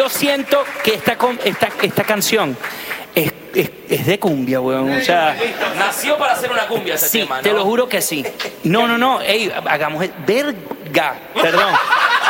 yo siento que esta canción es de cumbia, weón. O sea, Nació para hacer una cumbia ese sí, tema, ¿no? te lo juro que sí. No. Ey, hagamos verga. Perdón.